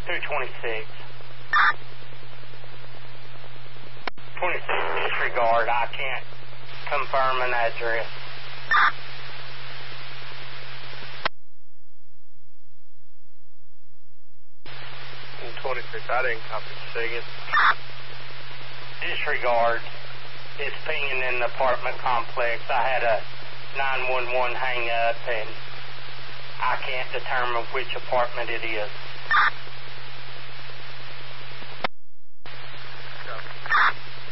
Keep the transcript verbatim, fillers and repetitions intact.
two twenty-six. twenty-six, disregard. I can't confirm an address. twenty-six, I didn't copy the second. Disregard. It's pinging in the apartment complex. I had a nine one one hang up, and I can't determine which apartment it is.